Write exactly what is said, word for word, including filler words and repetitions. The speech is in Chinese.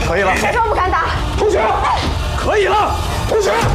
可以了。 谁说不敢打？ 同学，可以了，同学。